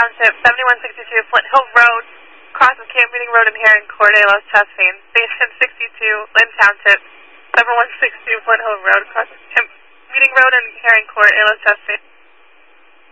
Township, 7162 Flint Hill Road, crosses Camp Meeting Road and Heron Court, ALS Chastain. Station 62, Lynn Township, 7162 Flint Hill Road, crosses Camp Meeting Road and Heron Court, ALS Chastain.